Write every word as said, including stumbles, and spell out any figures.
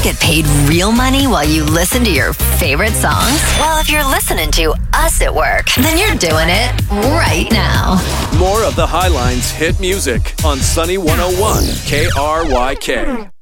get paid real money while you listen to your favorite songs? Well, if you're listening to us at work, then you're doing it right now. More of the Highlines hit music on Sunny one oh one K R Y K.